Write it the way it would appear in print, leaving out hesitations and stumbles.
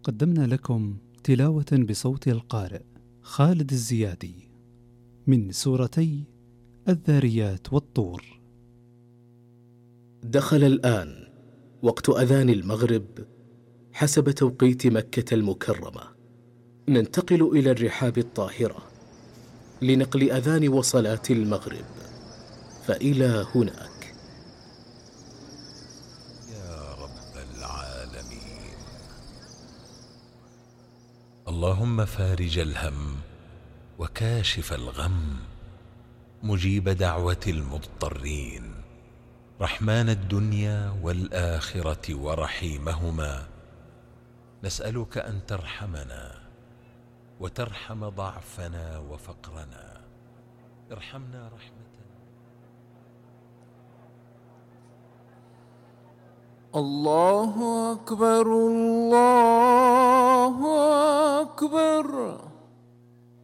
قدمنا لكم تلاوة بصوت القارئ خالد الزيادي من سورتي الذاريات والطور. دخل الآن وقت أذان المغرب حسب توقيت مكة المكرمة. ننتقل إلى الرحاب الطاهرة لنقل أذان وصلاة المغرب، فإلى هناك. يا رب العالمين، اللهم فارج الهم وكاشف الغم، مجيب دعوة المضطرين، رحمن الدنيا والآخرة ورحيمهما، نسألك أن ترحمنا وترحم ضعفنا وفقرنا. ارحمنا رحمة. الله أكبر الله أكبر.